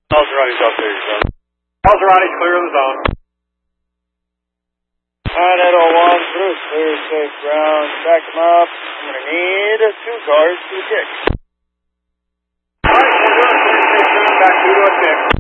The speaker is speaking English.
Maserati's up there, son. Maserati's clear of the zone. 9801 through clear, safe ground. Back them up. I'm going to need 2 cars to the kick. Alright, we're doing clear, safe ground, back 2 to a 6.